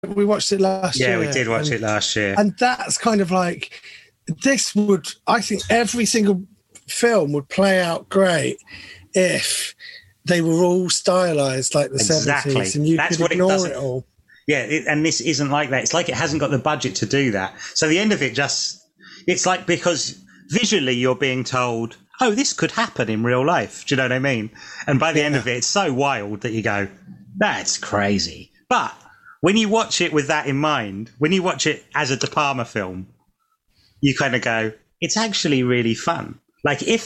we watched it last year. Yeah, we did watch it last year. And that's kind of like, I think every single film would play out great if they were all stylized like the 70s and you could ignore it all. Yeah, and this isn't like that. It's like it hasn't got the budget to do that. So the end of it it's like, because visually you're being told, oh, this could happen in real life. Do you know what I mean? And by the end of it, it's so wild that you go, that's crazy. But when you watch it with that in mind, when you watch it as a De Palma film, you kind of go, it's actually really fun. Like if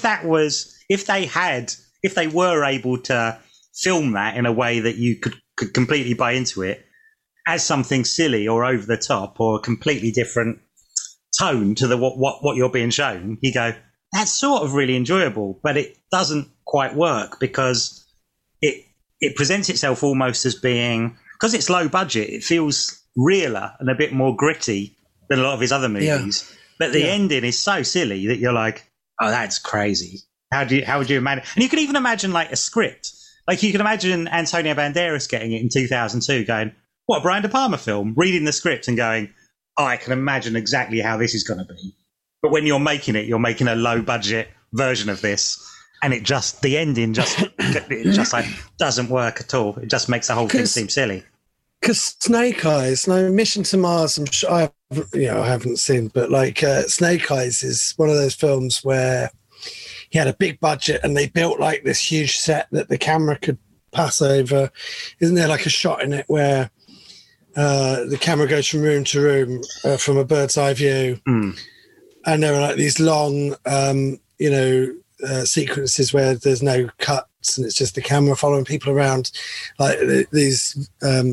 they were able to film that in a way that you could completely buy into it as something silly or over the top or a completely different tone to what you're being shown, you go, that's sort of really enjoyable, but it doesn't quite work because it presents itself almost as being, because it's low budget, it feels realer and a bit more gritty than a lot of his other movies. Yeah. But the ending is so silly that you're like, oh, that's crazy. How would you imagine? And you can even imagine like a script. Like you can imagine Antonio Banderas getting it in 2002 going, what, a Brian De Palma film? Reading the script and going, oh, I can imagine exactly how this is going to be. But when you're making it, you're making a low budget version of this. And the ending like doesn't work at all. It just makes the whole thing seem silly. Because Snake Eyes, Mission to Mars, I'm sure I haven't seen, but like Snake Eyes is one of those films where he had a big budget and they built like this huge set that the camera could pass over. Isn't there like a shot in it where the camera goes from room to room from a bird's eye view? Mm. And there are like these long, sequences where there's no cuts and it's just the camera following people around, like these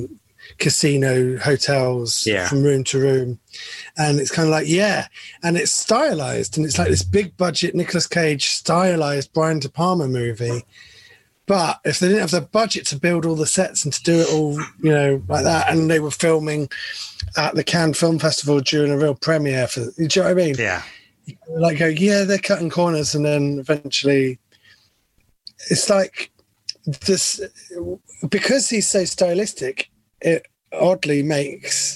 casino hotels from room to room. And it's kind of like, and it's stylized and it's like this big budget Nicolas Cage stylized Brian De Palma movie. But if they didn't have the budget to build all the sets and to do it all, like that, and they were filming at the Cannes Film Festival during a real premiere do you know what I mean? Yeah. You like go, they're cutting corners, and then eventually it's like this, because he's so stylistic, it oddly makes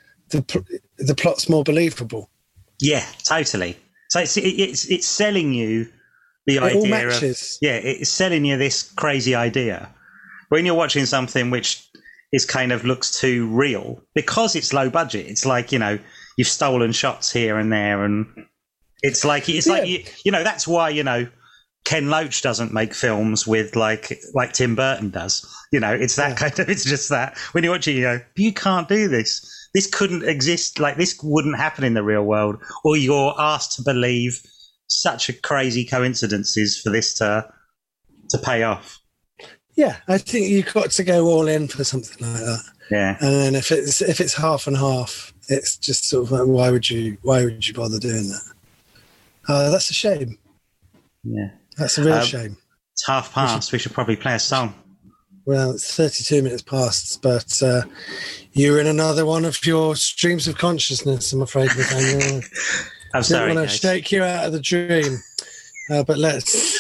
the plots more believable. Yeah, totally. So it's selling you the idea all matches. It's selling you this crazy idea. When you're watching something which is kind of looks too real, because it's low budget, it's like, you've stolen shots here and there, and it's like that's why, Ken Loach doesn't make films with like Tim Burton does. It's that kind of, it's just that when you watch it, you go, you can't do this. This couldn't exist. Like this wouldn't happen in the real world, or you're asked to believe such a crazy coincidences for this to pay off. Yeah, I think you've got to go all in for something like that. Yeah, and then if it's half and half, it's just sort of like, why would you bother doing that? That's a shame. Yeah, that's a real shame. It's half past. We should probably play a song. Well, it's 32 minutes past, but you're in another one of your streams of consciousness, I'm afraid, Nathaniel. I'm sorry, I want to shake you out of the dream, but let's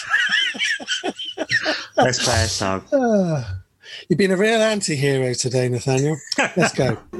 play a song. You've been a real anti-hero today, Nathaniel. Let's go.